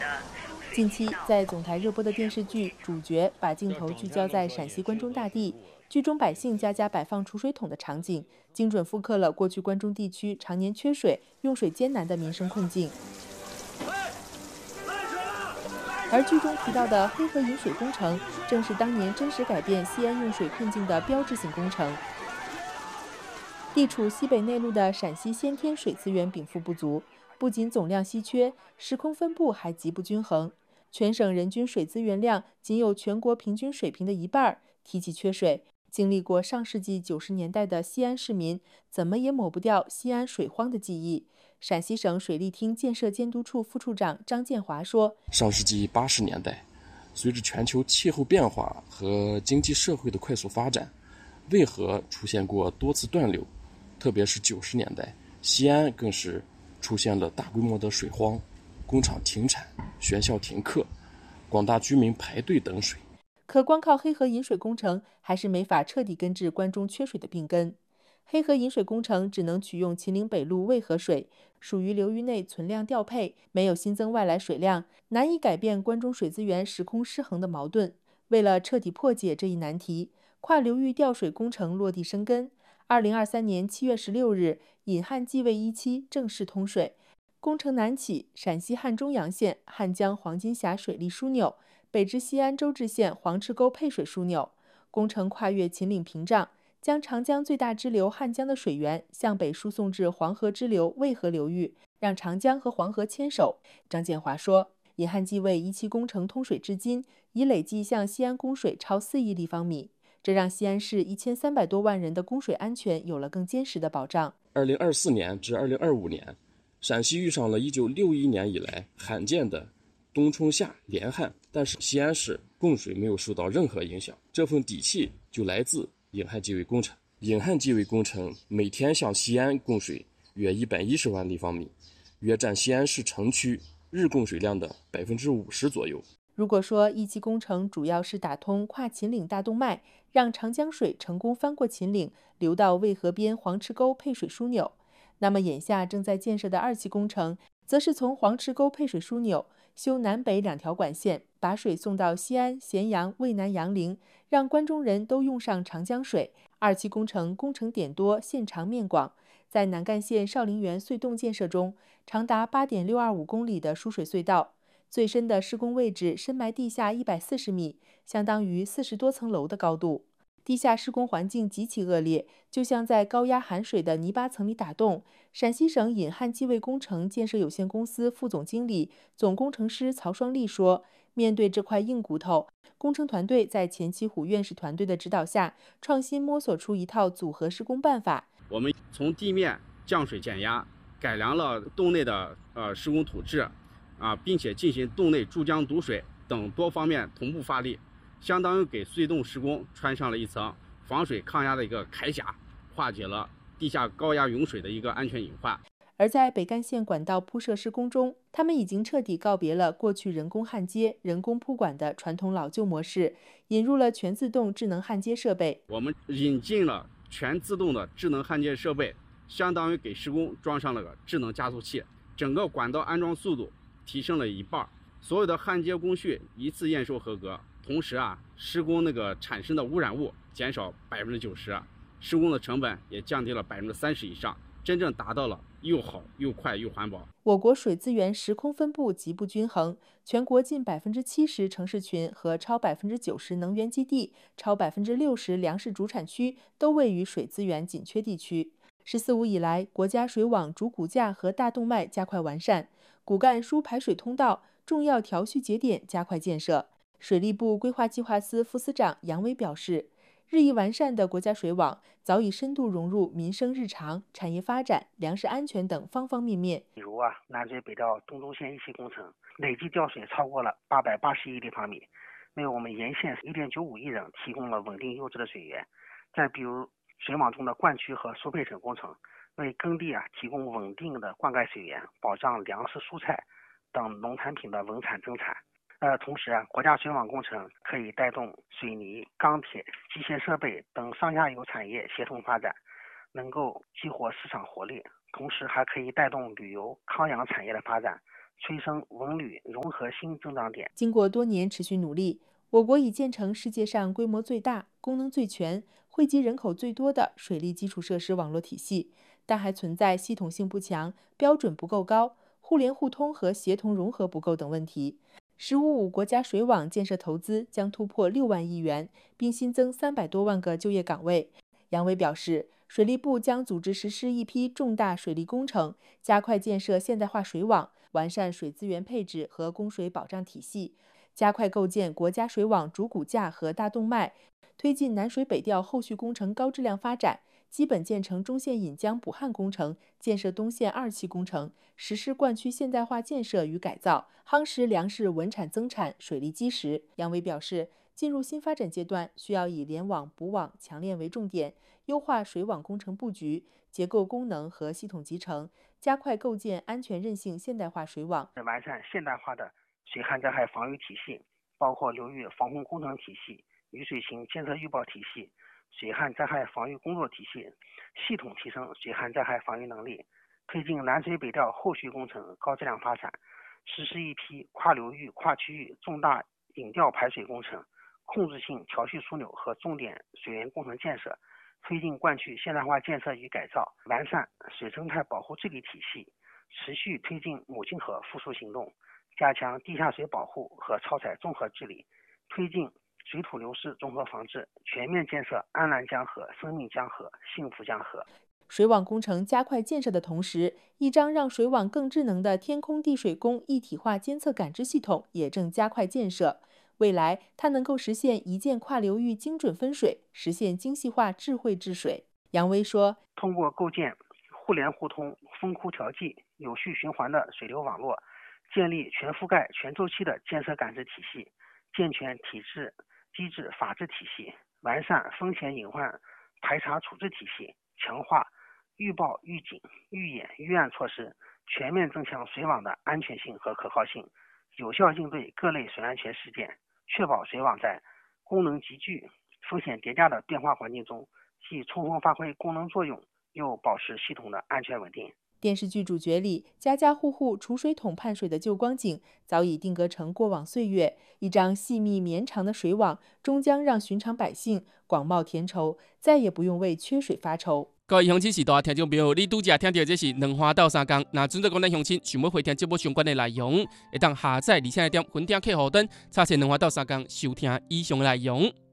近期在总台热播的电视剧《主角》把镜头聚焦在陕西关中大地，剧中百姓家家摆放储水桶的场景，精准复刻了过去关中地区常年缺水、用水艰难的民生困境。而剧中提到的黑河引水工程，正是当年真实改变西安用水困境的标志性工程。地处西北内陆的陕西先天水资源禀赋不足，不仅总量稀缺，时空分布还极不均衡。全省人均水资源量仅有全国平均水平的一半。提起缺水，经历过上世纪90年代的西安市民，怎么也抹不掉西安水荒的记忆。陕西省水利厅建设监督处副处长张建华说：“ 上世纪80年代，随着全球气候变化和经济社会的快速发展，渭河出现过多次断流，特别是90年代，西安更是出现了大规模的水荒，工厂停产，学校停课，广大居民排队等水。 可光靠黑河引水工程还是没法彻底根治关中缺水的病根。黑河引水工程只能取用秦岭北路渭河水，属于流域内存量调配，没有新增外来水量，难以改变关中水资源时空失衡的矛盾。为了彻底破解这一难题，跨流域调水工程落地生根。2023年7月16日，引汉济渭1期正式通水。工程南起陕西汉中阳县汉江黄金峡水利枢纽，北至西安周至县黄池沟配水枢纽。工程跨越秦岭屏障，将长江最大支流汉江的水源向北输送至黄河支流渭河流域，让长江和黄河牵手。张建华说，引汉济渭1期工程通水至今，已累计向西安供水超4亿立方米，这让西安市1300多万人的供水安全有了更坚实的保障。 2024年至2025年，陕西遇上了1961年以来罕见的冬春夏连旱，但是西安市供水没有受到任何影响，这份底气就来自引汉济渭工程。引汉济渭工程每天向西安供水约110万立方米，约占西安市城区日供水量的50%左右。 如果说1期工程主要是打通跨秦岭大动脉，让长江水成功翻过秦岭，流到渭河边黄池沟配水枢纽，那么眼下正在建设的2期工程，则是从黄池沟配水枢纽修南北2条管线，把水送到西安、咸阳、渭南、杨凌，让关中人都用上长江水。2期工程工程点多，线长面广，在南干县少陵园隧洞建设中，长达8.625公里的输水隧道，最深的施工位置深埋地下140米，相当于40多层楼的高度。地下施工环境极其恶劣，就像在高压含水的泥巴层里打洞。陕西省引汉济渭工程建设有限公司副总经理、总工程师曹双利说，面对这块硬骨头，工程团队在钱其虎院士团队的指导下，创新摸索出一套组合施工办法。 我们从地面降水减压，改良了洞内的施工土质，并且进行洞内注浆堵水等多方面同步发力，相当于给隧洞施工穿上了一层防水抗压的一个铠甲，化解了地下高压涌水的一个安全隐患。 而在北干线管道铺设施工中，他们已经彻底告别了过去人工焊接、人工铺管的传统老旧模式，引入了全自动智能焊接设备。 我们引进了全自动的智能焊接设备，相当于给施工装上了个智能加速器，整个管道安装速度提升了1半，所有的焊接工序一次验收合格。同时施工产生的污染物减少90%，施工的成本也降低了30%以上，真正达到了又好又快又环保。 我国水资源时空分布极不均衡，全国近70%城市群和超90%能源基地、超60%粮食主产区都位于水资源紧缺地区。“十四五”以来，国家水网主骨架和大动脉加快完善，骨干输排水通道、重要调蓄节点加快建设。水利部规划计划司副司长杨伟表示，日益完善的国家水网早已深度融入民生日常、产业发展、粮食安全等方方面面。 比如南水北调东中线1期工程累计调水超过了880亿立方米，为我们沿线1.95亿人提供了稳定优质的水源。再比如水网中的灌区和输配层工程，为耕地提供稳定的灌溉水源，保障粮食、蔬菜等农产品的稳产增产。同时国家水网工程可以带动水泥、钢铁、机械设备等上下游产业协同发展，能够激活市场活力，同时还可以带动旅游、康养产业的发展， 催生文旅融合新增长点。 经过多年持续努力，我国已建成世界上规模最大、功能最全、惠及人口最多的水利基础设施网络体系，但还存在系统性不强、标准不够高、互联互通和协同融合不够等问题。“15+5”国家水网建设投资将突破6万亿元，并新增300多万个就业岗位。杨伟表示，水利部将组织实施一批重大水利工程，加快建设现代化水网，完善水资源配置和供水保障体系，加快构建国家水网主骨架和大动脉，推进南水北调后续工程高质量发展，基本建成中线引江补旱工程，建设东线2期工程，实施灌区现代化建设与改造，夯实粮食稳产增产、水利基石。杨伟表示，进入新发展阶段，需要以联网、补网、强链为重点，优化水网工程布局、结构功能和系统集成，加快构建安全韧性现代化水网， 完善现代化的水旱灾害防御体系，包括流域防洪工程体系、雨水情监测预报体系、水旱灾害防御工作体系，系统提升水旱灾害防御能力，推进南水北调后续工程高质量发展，实施一批跨流域、跨区域重大引调排水工程、控制性调蓄枢纽和重点水源工程建设，推进灌区现代化建设与改造，完善水生态保护治理体系，持续推进母亲河复苏行动，加强地下水保护和超采综合治理，推进水土流失综合防治，全面建设安澜江河、生命江河、幸福江河。 水网工程加快建设的同时，一张让水网更智能的天空地水工一体化监测感知系统也正加快建设。未来，它能够实现一键跨流域精准分水，实现精细化智慧治水。杨威说， 通过构建互联互通、分窟调剂、有序循环的水流网络，建立全覆盖、全周期的监测感知体系，健全体制、机制、法治体系，完善风险隐患排查处置体系，强化预报、预警、预演、预案措施，全面增强水网的安全性和可靠性，有效应对各类水安全事件，确保水网在功能集聚、风险叠加的变化环境中，既充分发挥功能作用，又保持系统的安全稳定。 电视剧主角里，家家户户储水桶盼水的旧光景，早已定格成过往岁月。一张细密绵长的水网，终将让寻常百姓广袤田畴，再也不用为缺水发愁。 各位乡亲时代听众朋友，你拄则听到这是两花斗三工。那准则讲咱乡亲想要回听节目相关的内容，会当下载而且点分点客户端，查询两花斗三工收听以上的内容。